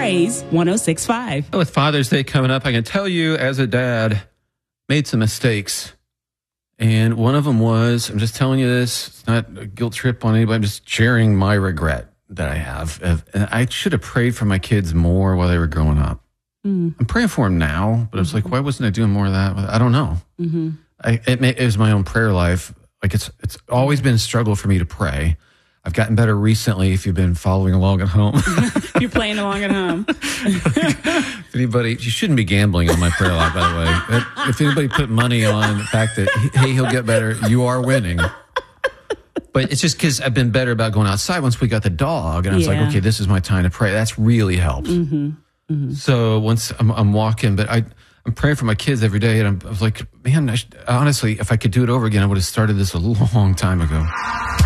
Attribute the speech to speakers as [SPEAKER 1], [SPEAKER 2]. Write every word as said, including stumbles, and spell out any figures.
[SPEAKER 1] Praise one oh six point five.
[SPEAKER 2] With Father's Day coming up, I can tell you as a dad, made some mistakes. And one of them was, I'm just telling you this, it's not a guilt trip on anybody, I'm just sharing my regret that I have. And I should have prayed for my kids more while they were growing up. Mm. I'm praying for them now, but I was mm-hmm. like, why wasn't I doing more of that? I don't know. Mm-hmm. I, it, may, it was my own prayer life. Like it's it's always been a struggle for me to pray. I've gotten better recently if you've been following along at home.
[SPEAKER 1] You're playing along at home.
[SPEAKER 2] If anybody, you shouldn't be gambling on my prayer life, by the way. If anybody put money on the fact that, hey, he'll get better, you are winning. But it's just because I've been better about going outside once we got the dog. And I was yeah. like, okay, this is my time to pray. That's really helped. Mm-hmm. Mm-hmm. So once I'm, I'm walking, but I, I'm praying for my kids every day. And I'm, I was like, man, I should, honestly, if I could do it over again, I would have started this a long time ago.